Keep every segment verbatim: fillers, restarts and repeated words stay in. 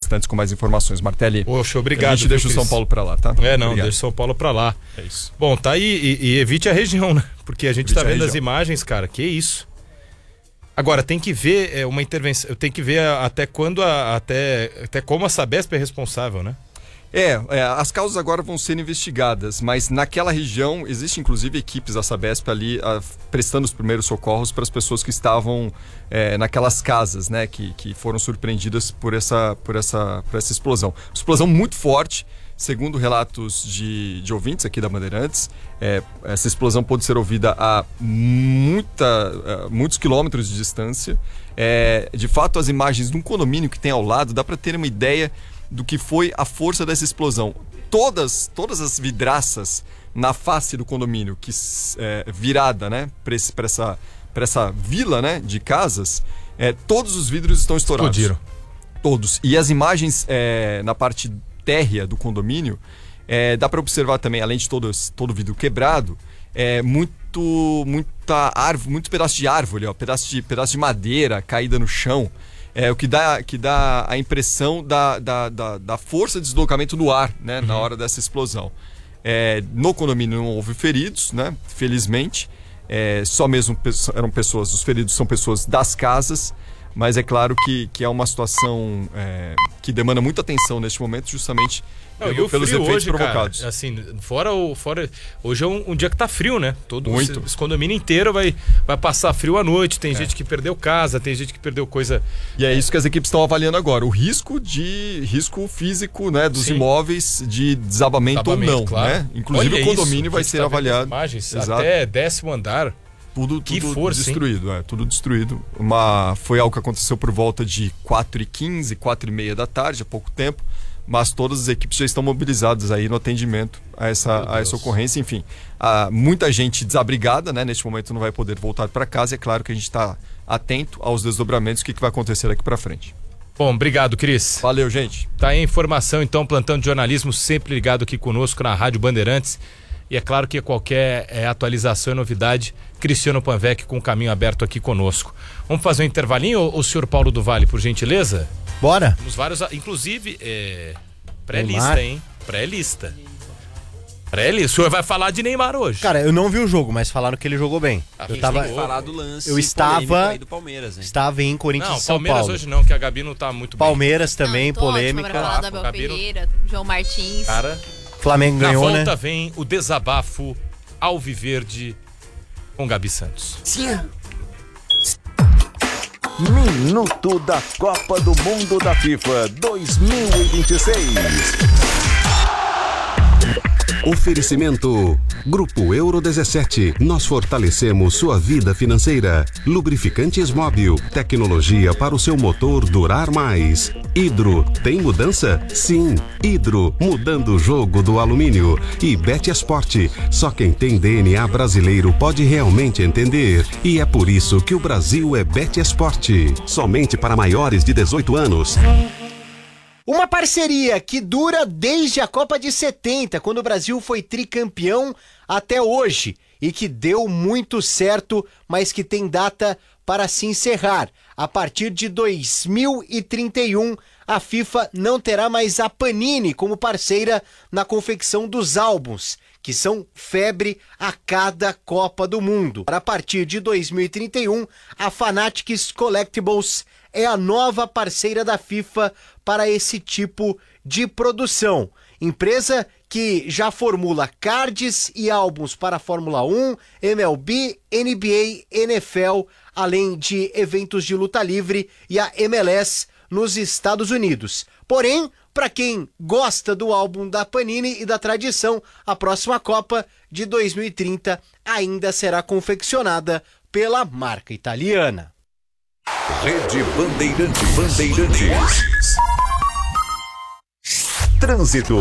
instantes com mais informações. Martelli, poxa, obrigado. A gente deixa o São Paulo para lá, tá? É, não, obrigado. deixa o São Paulo para lá. É isso. Bom, tá aí, e, e evite a região, né? Porque a gente evite tá vendo as imagens, cara, que isso. Agora, tem que ver é, uma intervenção, tem que ver até quando, a, até, até como a Sabesp é responsável, né? É, é, as causas agora vão ser investigadas, mas naquela região existe inclusive equipes da Sabesp ali a, prestando os primeiros socorros para as pessoas que estavam é, naquelas casas, né, que, que foram surpreendidas por essa, por, essa, por essa explosão. Explosão muito forte, segundo relatos de, de ouvintes aqui da Bandeirantes, é, essa explosão pôde ser ouvida a muita, a muitos quilômetros de distância. É, de fato, as imagens de um condomínio que tem ao lado, dá para ter uma ideia do que foi a força dessa explosão. Todas, todas as vidraças na face do condomínio, que é, virada, né, para essa, para essa vila, né, de casas, é, todos os vidros estão estourados. Explodiram. Todos. E as imagens é, na parte térrea do condomínio, é, dá para observar também, além de todo, todo o vidro quebrado, é, muito, muita árvore, muito pedaço de árvore, ó, pedaço, de, pedaço de madeira caída no chão. É, o que dá, que dá a impressão da, da, da, da força de deslocamento do ar, né, uhum. na hora dessa explosão. É, no condomínio não houve feridos, né, felizmente. É, só mesmo eram pessoas, os feridos são pessoas das casas, mas é claro que, que é uma situação é, que demanda muita atenção neste momento, justamente Não, pelo, pelos efeitos hoje, provocados. Cara, assim, fora o, fora, hoje é um, um dia que tá frio, né? Todo Muito. Esse condomínio inteiro vai, vai passar frio à noite. Tem é. gente que perdeu casa, tem gente que perdeu coisa. E é isso que as equipes estão avaliando agora. O risco de risco físico, né, dos Sim. imóveis de desabamento, desabamento ou não, claro. né? Inclusive Olha o condomínio isso, vai ser tá avaliado. Imagens, até décimo andar. Tudo, que tudo força, destruído, é, tudo destruído. Uma, foi algo que aconteceu por volta de quatro e quinze, quatro e meia da tarde, há pouco tempo, mas todas as equipes já estão mobilizadas aí no atendimento a essa, a essa ocorrência. Enfim, há muita gente desabrigada, né? Neste momento não vai poder voltar para casa. É claro que a gente está atento aos desdobramentos, o que, que vai acontecer daqui para frente. Bom, obrigado, Cris. Valeu, gente. Tá aí a informação, então, plantão de jornalismo sempre ligado aqui conosco na Rádio Bandeirantes. E é claro que qualquer é, atualização e novidade, Cristiano Panvec com o caminho aberto aqui conosco. Vamos fazer um intervalinho, o senhor Paulo do Vale, por gentileza? Bora. Temos vários, inclusive, é, pré-lista, hein? Pré-lista. Pré-lista. O senhor vai falar de Neymar hoje. Cara, eu não vi o jogo, mas falaram que ele jogou bem. Ah, eu tava falar do lance eu estava aí do Palmeiras, hein? Estava em Corinthians não, e São Palmeiras Paulo. hoje não, que a Gabi não tá muito Palmeiras bem. também, não, polêmica. Ótimo, falar da Abel Pereira, João Martins. Cara, Flamengo na ganhou, volta né? vem o desabafo Alviverde com Gabi Santos. Sim. Minuto da Copa do Mundo da FIFA dois mil e vinte e seis. Oferecimento Grupo Euro dezessete. Nós fortalecemos sua vida financeira. Lubrificantes Móbil. Tecnologia para o seu motor durar mais. Hidro. Tem mudança? Sim. Hidro. Mudando o jogo do alumínio. E Bet Esporte. Só quem tem D N A brasileiro pode realmente entender. E é por isso que o Brasil é Bet Esporte. Somente para maiores de dezoito anos. Uma parceria que dura desde a Copa de setenta, quando o Brasil foi tricampeão, até hoje, e que deu muito certo, mas que tem data para se encerrar. A partir de dois mil e trinta e um, a FIFA não terá mais a Panini como parceira na confecção dos álbuns, que são febre a cada Copa do Mundo. A partir de dois mil e trinta e um, a Fanatics Collectibles é a nova parceira da FIFA para esse tipo de produção. Empresa que já formula cards e álbuns para a Fórmula um, M L B, N B A, N F L, além de eventos de luta livre e a M L S nos Estados Unidos. Porém, para quem gosta do álbum da Panini e da tradição, a próxima Copa de dois mil e trinta ainda será confeccionada pela marca italiana. Rede Bandeirantes. Bandeirantes. Trânsito.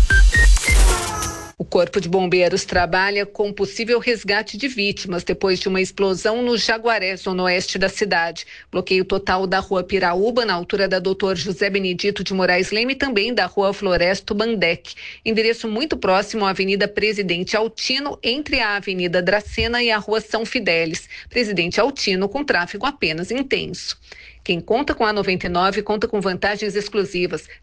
O Corpo de Bombeiros trabalha com possível resgate de vítimas depois de uma explosão no Jaguaré, zona oeste da cidade. Bloqueio total da rua Piraúba, na altura da doutor José Benedito de Moraes Leme, e também da rua Floresto Bandec. Endereço muito próximo à Avenida Presidente Altino, entre a Avenida Dracena e a rua São Fidélis. Presidente Altino com tráfego apenas intenso. Quem conta com a noventa e nove conta com vantagens exclusivas.